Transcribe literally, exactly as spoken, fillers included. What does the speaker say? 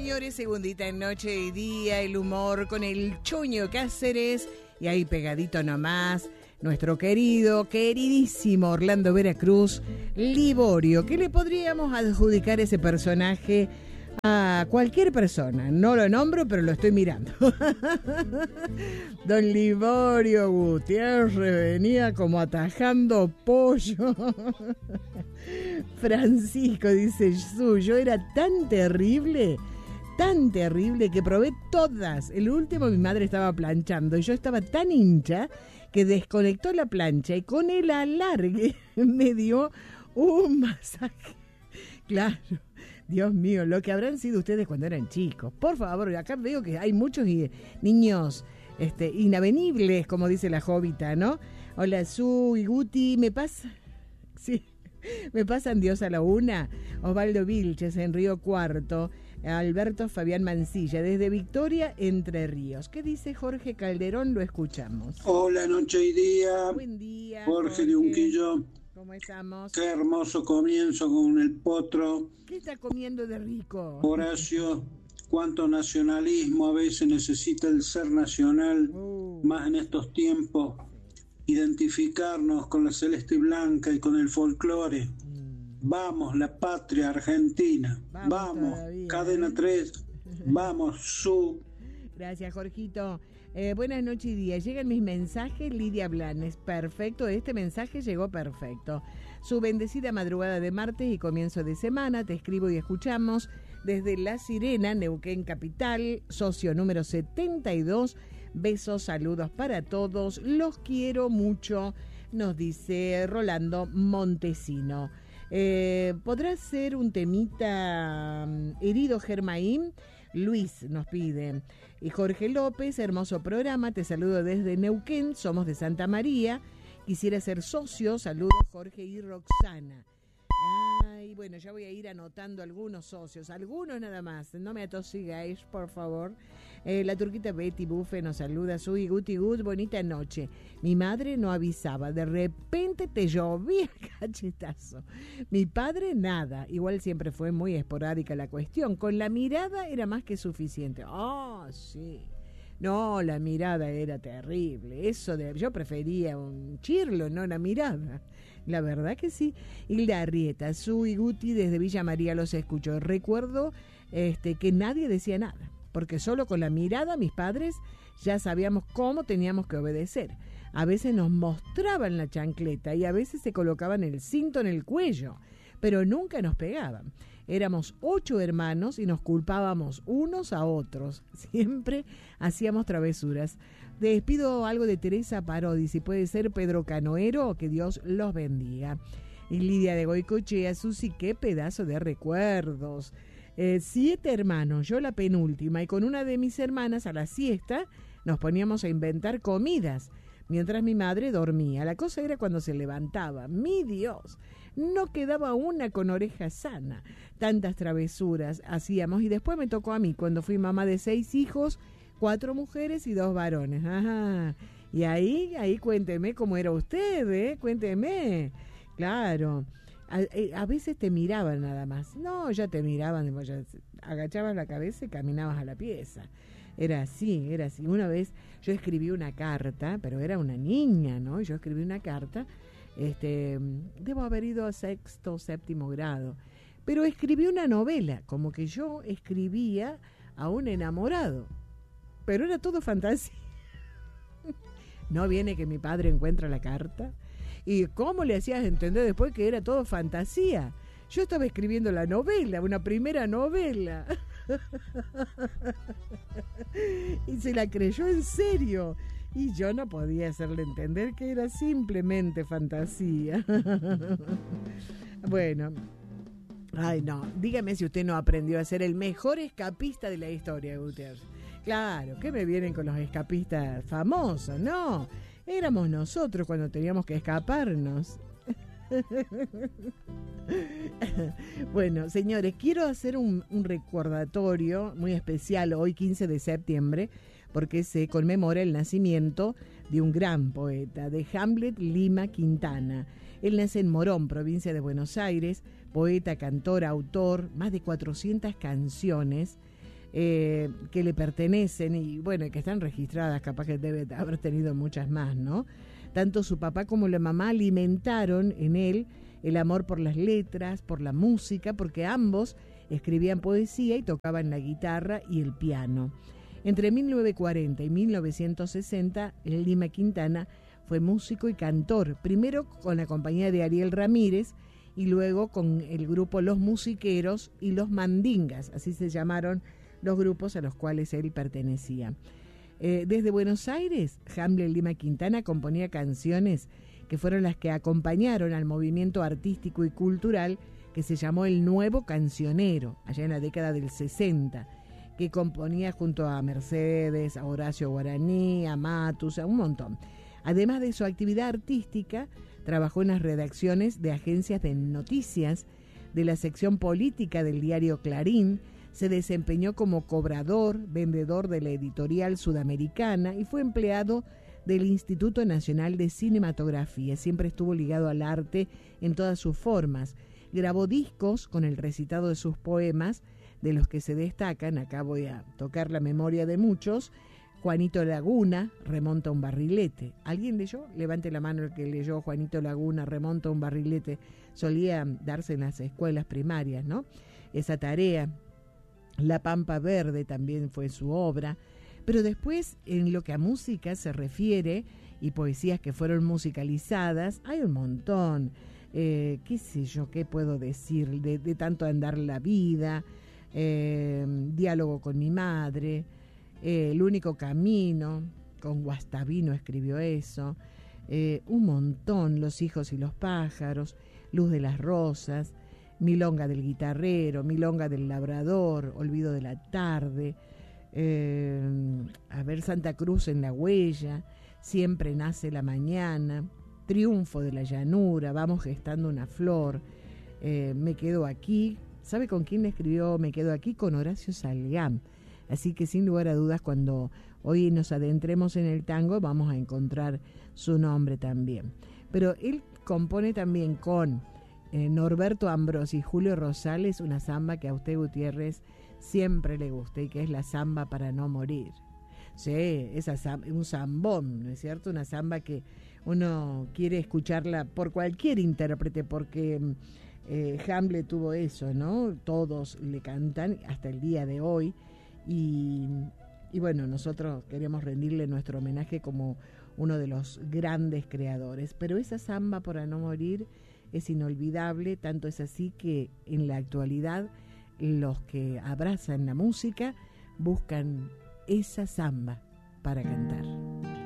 señores, segundita en Noche y Día, el humor con el Chuño Cáceres y ahí pegadito nomás, nuestro querido, queridísimo Orlando Veracruz, Liborio, que le podríamos adjudicar ese personaje a cualquier persona. No lo nombro, pero lo estoy mirando. Don Liborio Gutiérrez venía como atajando pollo. Francisco dice, yo era tan terrible, tan terrible que probé todas. El último mi madre estaba planchando y yo estaba tan hincha que desconectó la plancha y con el alargue me dio un masaje. Claro. Dios mío, lo que habrán sido ustedes cuando eran chicos. Por favor, acá veo que hay muchos niños este, inavenibles, como dice la Jovita, ¿no? Hola, Su y Guti, ¿me pasa? Sí, me pasan Dios a la una. Osvaldo Vilches en Río Cuarto. Alberto Fabián Mancilla, desde Victoria, Entre Ríos. ¿Qué dice Jorge Calderón? Lo escuchamos. Hola, noche y día. Buen día, Jorge, Jorge de Unquillo. ¿Cómo estamos? Qué hermoso comienzo con el potro. ¿Qué está comiendo de rico? Horacio, cuánto nacionalismo a veces necesita el ser nacional, uh. más en estos tiempos. Identificarnos con la celeste y blanca y con el folclore. Mm. Vamos, la patria argentina. Vamos, vamos todavía, Cadena ¿eh? tres. Vamos, Su. Gracias, Jorgito. Eh, buenas noches y días. Llegan mis mensajes, Lidia Blanes. Perfecto, este mensaje llegó perfecto. Su bendecida madrugada de martes y comienzo de semana. Te escribo y escuchamos desde La Sirena, Neuquén Capital, socio número setenta y dos. Besos, saludos para todos. Los quiero mucho, nos dice Rolando Montesino. Eh, ¿Podrá ser un temita um, herido Germaín? Luis nos pide. Y Jorge López, hermoso programa, te saludo desde Neuquén, somos de Santa María, quisiera ser socio, saludos Jorge y Roxana. Ay, bueno, ya voy a ir anotando algunos socios, algunos nada más, no me atosigáis, por favor. Eh, la turquita Betty Buffe nos saluda, Sui Guti Gut, bonita noche. Mi madre no avisaba, de repente te llovía cachetazo. Mi padre nada, igual siempre fue muy esporádica la cuestión, con la mirada era más que suficiente. Oh, sí. No, la mirada era terrible, eso de, yo prefería un chirlo, no una mirada. La verdad que sí. Hilda Arrieta, Sui Guti desde Villa María los escucho. Recuerdo este, que nadie decía nada, porque solo con la mirada mis padres ya sabíamos cómo teníamos que obedecer. A veces nos mostraban la chancleta y a veces se colocaban el cinto en el cuello, pero nunca nos pegaban. Éramos ocho hermanos y nos culpábamos unos a otros. Siempre hacíamos travesuras. Despido algo de Teresa Parodi, si puede ser Pedro Canoero, que Dios los bendiga. Y Lidia de Goicochea, Susi, qué pedazo de recuerdos. Eh, siete hermanos, yo la penúltima, y con una de mis hermanas a la siesta nos poníamos a inventar comidas, mientras mi madre dormía. La cosa era cuando se levantaba. ¡Mi Dios! No quedaba una con oreja sana. Tantas travesuras hacíamos, y después me tocó a mí, cuando fui mamá de seis hijos, cuatro mujeres y dos varones. Ajá. Y ahí, ahí cuénteme cómo era usted, ¿eh? Cuénteme. Claro. A, a veces te miraban nada más. No, ya te miraban, ya agachabas la cabeza y caminabas a la pieza. Era así, era así. Una vez yo escribí una carta, pero era una niña, ¿no? Yo escribí una carta, este, debo haber ido a sexto, séptimo grado, pero escribí una novela, como que yo escribía a un enamorado. Pero era todo fantasía. ¿No viene que mi padre encuentra la carta? ¿Y cómo le hacías entender después que era todo fantasía? Yo estaba escribiendo la novela, una primera novela. Y se la creyó en serio. Y yo no podía hacerle entender que era simplemente fantasía. Bueno. Ay, no. Dígame si usted no aprendió a ser el mejor escapista de la historia, Gutiérrez. Claro, ¿qué me vienen con los escapistas famosos? No, éramos nosotros cuando teníamos que escaparnos. Bueno, señores, quiero hacer un, un recordatorio muy especial hoy, quince de septiembre, porque se conmemora el nacimiento de un gran poeta, de Hamlet Lima Quintana. Él nace en Morón, provincia de Buenos Aires, poeta, cantor, autor, más de cuatrocientas canciones. eh, que le pertenecen y bueno, que están registradas, capaz que debe haber tenido muchas más, ¿no? Tanto su papá como la mamá alimentaron en él el amor por las letras, por la música, porque ambos escribían poesía y tocaban la guitarra y el piano. Entre mil novecientos cuarenta y mil novecientos sesenta, Lima Quintana fue músico y cantor, primero con la compañía de Ariel Ramírez y luego con el grupo Los Musiqueros y Los Mandingas, así se llamaron los grupos a los cuales él pertenecía. Eh, desde Buenos Aires, Hamble Lima Quintana componía canciones que fueron las que acompañaron al movimiento artístico y cultural que se llamó el Nuevo Cancionero, allá en la década del sesenta, que componía junto a Mercedes, a Horacio Guaraní, a Matus, a un montón. Además de su actividad artística, trabajó en las redacciones de agencias de noticias, de la sección política del diario Clarín, se desempeñó como cobrador, vendedor de la editorial Sudamericana y fue empleado del Instituto Nacional de Cinematografía. Siempre estuvo ligado al arte en todas sus formas. Grabó discos con el recitado de sus poemas, de los que se destacan, acá voy a tocar la memoria de muchos, Juanito Laguna, Remonta un barrilete. ¿Alguien leyó? Levante la mano el que leyó Juanito Laguna, Remonta un barrilete. Solía darse en las escuelas primarias, ¿no? Esa tarea. La Pampa Verde también fue su obra. Pero después, en lo que a música se refiere, y poesías que fueron musicalizadas, hay un montón. Eh, qué sé yo, qué puedo decir, de, de tanto andar la vida, eh, Diálogo con mi madre, eh, El único camino, con Guastavino escribió eso, eh, un montón, Los hijos y los pájaros, Luz de las rosas, Milonga del guitarrero, Milonga del labrador, Olvido de la tarde, eh, a ver, Santa Cruz en la huella, Siempre nace la mañana, Triunfo de la llanura, Vamos gestando una flor, eh, Me quedo aquí. ¿Sabe con quién le escribió Me quedo aquí? Con Horacio Salgán. Así que sin lugar a dudas, cuando hoy nos adentremos en el tango, vamos a encontrar su nombre también. Pero él compone también con eh, Norberto Ambrosi y Julio Rosales una samba que a usted, Gutiérrez, siempre le gusta y que es la samba para no morir. Sí, es un zambón, ¿no es cierto? Una samba que uno quiere escucharla por cualquier intérprete, porque eh, Hamble tuvo eso, ¿no? Todos le cantan hasta el día de hoy y, y bueno, nosotros queremos rendirle nuestro homenaje como uno de los grandes creadores. Pero esa samba para no morir es inolvidable, tanto es así que en la actualidad los que abrazan la música buscan esa samba para cantar.